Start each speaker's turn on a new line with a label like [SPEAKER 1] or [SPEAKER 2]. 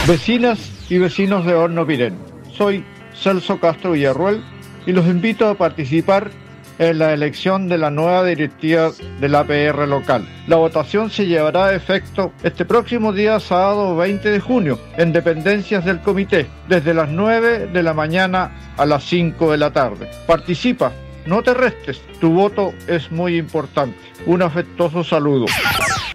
[SPEAKER 1] Vecinas y vecinos de Horno Pirén, soy Celso Castro Villarruel y los invito a participar en la elección de la nueva directiva del APR local. La votación se llevará a efecto este próximo día sábado 20 de junio en dependencias del comité, desde las 9 de la mañana a las 5 de la tarde. Participa, no te restes, tu voto es muy importante. Un afectuoso saludo.